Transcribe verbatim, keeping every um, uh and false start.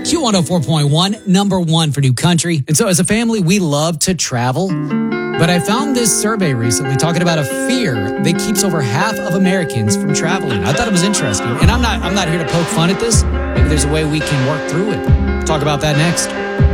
Q one oh four point one, number one for New Country. And so as a family, we love to travel. But I found this survey recently talking about a fear that keeps over half of Americans from traveling. I thought it was interesting. And I'm not I'm not here to poke fun at this. Maybe there's a way we can work through it. Talk about that next.